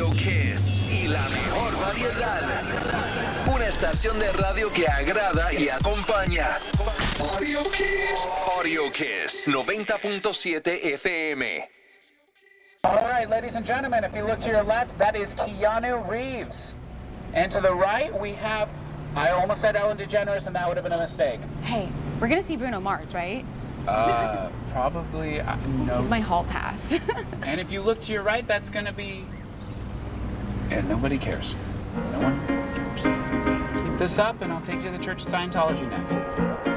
Radio Kiss y la mejor variedad. Una estación de radio que agrada y acompaña. Audio Kiss. Audio Kiss 90.7 FM. All right, ladies and gentlemen, if you look to your left, that is Keanu Reeves. And to the right, we have, I almost said Ellen DeGeneres, and that would have been a mistake. Hey, we're gonna see Bruno Mars, right? Probably, no. He's my hall pass. And if you look to your right, that's gonna be, and nobody cares. No one cares. Keep this up, and I'll take you to the Church of Scientology next.